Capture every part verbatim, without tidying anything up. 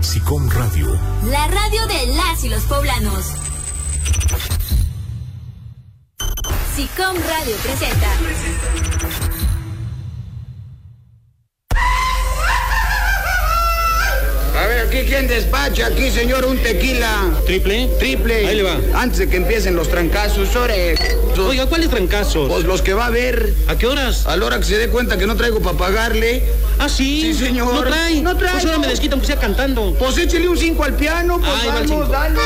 SICOM Radio. La radio de las y los poblanos. SICOM Radio presenta. A ver, aquí, ¿quién despacha? Aquí, señor, un tequila. ¿Triple? Triple. Ahí le va. Antes de que empiecen los trancazos, ore. Oiga, ¿cuáles trancazos? Pues los que va a ver. ¿A qué horas? A la hora que se dé cuenta que no traigo para pagarle. ¿Ah, sí? Sí, señor. ¿No trae? No trae. Pues ahora me desquita aunque sea cantando. Pues échele un cinco al piano, pues Ahí va el cinco. vamos, dale.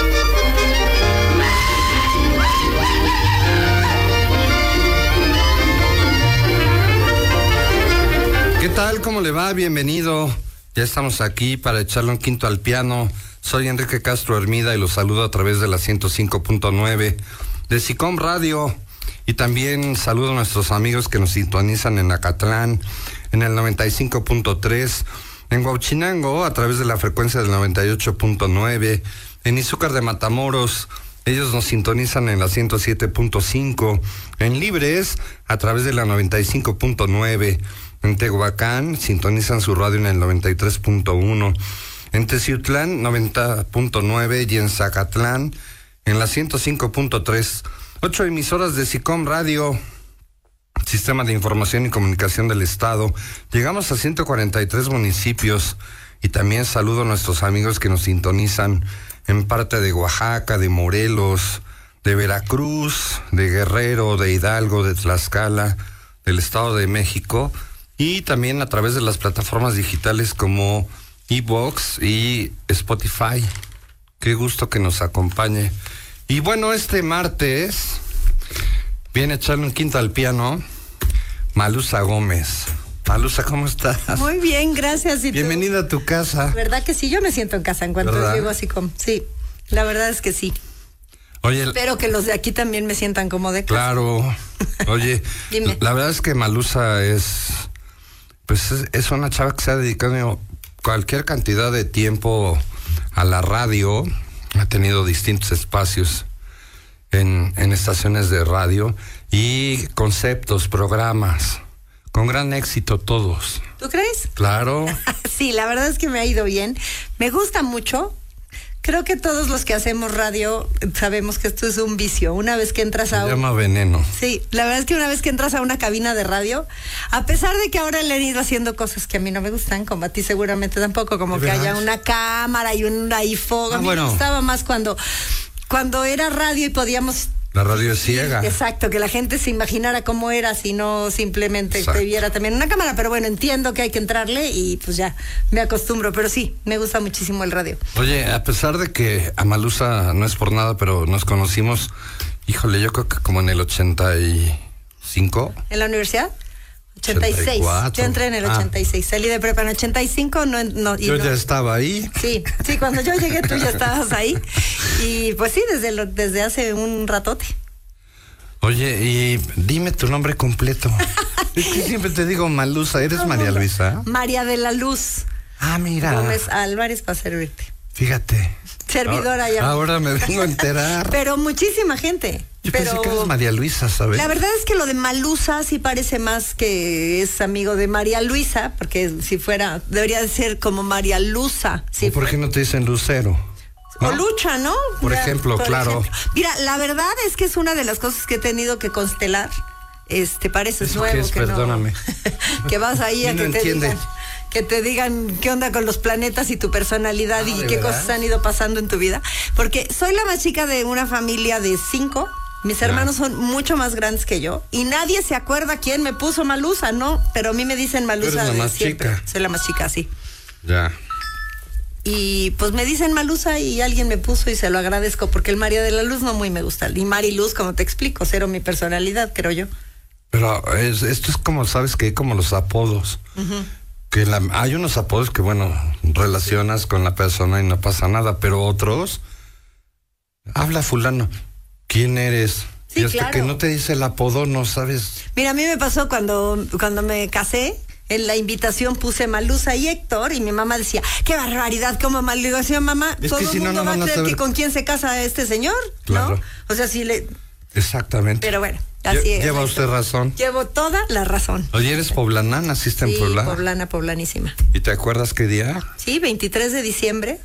¿Qué tal? ¿Cómo le va? Bienvenido. Ya estamos aquí para echarle un quinto al piano. Soy Enrique Castro Hermida y los saludo a través de la ciento cinco punto nueve de SICOM Radio. Y también saludo a nuestros amigos que nos sintonizan en Acatlán, en el noventa y cinco punto tres, en Huauchinango a través de la frecuencia del noventa y ocho punto nueve, en Izúcar de Matamoros, ellos nos sintonizan en la ciento siete punto cinco, en Libres a través de la noventa y cinco punto nueve, en Tehuacán sintonizan su radio en el noventa y tres punto uno, en Teciutlán noventa punto nueve y en Zacatlán en la ciento cinco punto tres. Ocho emisoras de SICOM Radio, Sistema de Información y Comunicación del Estado. Llegamos a ciento cuarenta y tres municipios y también saludo a nuestros amigos que nos sintonizan en parte de Oaxaca, de Morelos, de Veracruz, de Guerrero, de Hidalgo, de Tlaxcala, del Estado de México y también a través de las plataformas digitales como iVoox y Spotify. Qué gusto que nos acompañe. Y bueno, este martes viene a echarle un quinto al piano Malusa Gómez. Malusa, ¿cómo estás? Muy bien, gracias. ¿Y Bienvenida tú? a tu casa. ¿Verdad que sí? Yo me siento en casa en cuanto ¿verdad? llego así como... Sí, la verdad es que sí. Oye, espero que los de aquí también me sientan como de casa. Claro. Oye, Dime. La verdad es que Malusa es... Pues es, es una chava que se ha dedicado cualquier cantidad de tiempo a la radio. Ha tenido distintos espacios en, en estaciones de radio y conceptos, programas, con gran éxito todos. ¿Tú crees? Claro. Sí, la verdad es que me ha ido bien. Me gusta mucho. Creo que todos los que hacemos radio sabemos que esto es un vicio. Una vez que entras a... Se un... llama veneno. Sí, la verdad es que una vez que entras a una cabina de radio, a pesar de que ahora le han ido haciendo cosas que a mí no me gustan, como a ti seguramente tampoco, como que haya una cámara y un iPhone. Ah, a mí bueno. me gustaba más cuando, cuando era radio y podíamos... La radio es ciega. Exacto, que la gente se imaginara cómo era, si no simplemente Exacto. te viera también en una cámara, pero bueno, entiendo que hay que entrarle y pues ya me acostumbro, pero sí, me gusta muchísimo el radio. Oye, a pesar de que a Malusa no es por nada, pero nos conocimos, híjole, yo creo que como en el ochenta y cinco. ¿En la universidad? ochenta y seis. ochenta y cuatro. Yo entré en el Ah. ochenta y seis, salí de prepa en ochenta y cinco, no, no, y Yo no. ya estaba ahí. Sí, sí, cuando yo llegué tú ya estabas ahí. Y pues sí, desde lo, desde hace un ratote. Oye, y dime tu nombre completo. Es que siempre te digo Malusa, ¿eres María Luisa? María de la Luz Ah, mira. Gómez Álvarez, para servirte. Fíjate. Servidora ahora, ya. Ahora me vengo a enterar. Pero muchísima gente. Yo pero pensé que eres María Luisa, ¿sabes? la verdad es que lo de Malusa sí parece más que es amigo de María Luisa, porque si fuera, debería de ser como María Luza. Si ¿O por qué no te dicen Lucero? O ¿No? Lucha, ¿no? Por Ya, ejemplo, por claro. ejemplo. Mira, la verdad es que es una de las cosas que he tenido que constelar. Este, pareces ¿Eso nuevo. qué es? Que Perdóname. No, que vas ahí a No que te entiende. digan, que te digan qué onda con los planetas y tu personalidad Ah, y ¿de qué veras? cosas han ido pasando en tu vida. Porque soy la más chica de una familia de cinco. Mis Ya. hermanos son mucho más grandes que yo y nadie se acuerda quién me puso Malusa, ¿no? Pero a mí me dicen Malusa Tú eres la de más siempre. chica. Soy la más chica, sí. Ya. Y pues me dicen Malusa y alguien me puso y se lo agradezco porque el María de la Luz no muy me gusta. Y Mariluz, como te explico, cero mi personalidad, creo yo. Pero es, esto es como, ¿sabes qué? Como los apodos. Uh-huh. Que la, hay unos apodos que, bueno, relacionas con la persona y no pasa nada, pero otros, habla fulano, ¿quién eres? Sí, y hasta claro. que no te dice el apodo, no sabes. Mira, a mí me pasó cuando, cuando me casé. En la invitación puse Malusa y Héctor y mi mamá decía, qué barbaridad, cómo mal. Le digo, sí, mamá, Es todo que el si no, mundo no va a van a creer saber. que con quién se casa este señor, Claro. ¿no? O sea, sí le... Exactamente. Pero bueno, así Lle- es. Lleva usted razón. Llevo toda la razón. Oye, ¿eres poblana? ¿Naciste en Sí, Puebla? poblana, poblanísima. ¿Y te acuerdas qué día? Sí, veintitrés de diciembre